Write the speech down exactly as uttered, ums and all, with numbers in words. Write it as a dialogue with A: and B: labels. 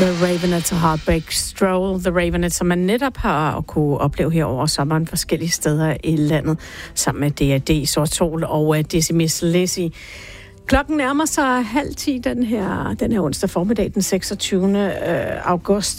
A: The Ravenettes og Heartbreak Stroll. The Ravenettes, som man netop har kunne opleve her over sommeren forskellige steder i landet, sammen med D A D, Sort Sol og Dizzy Miss Lizzy. Klokken nærmer sig halv ti den her, den her onsdag formiddag, den seksogtyvende august.